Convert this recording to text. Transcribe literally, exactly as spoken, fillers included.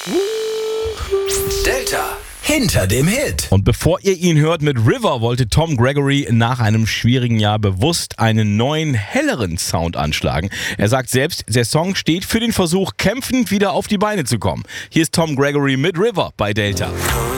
Delta hinter dem Hit. Und bevor ihr ihn hört mit River, wollte Tom Gregory nach einem schwierigen Jahr bewusst einen neuen, helleren Sound anschlagen. Er sagt selbst, der Song steht für den Versuch, kämpfend wieder auf die Beine zu kommen. Hier ist Tom Gregory mit River bei Delta.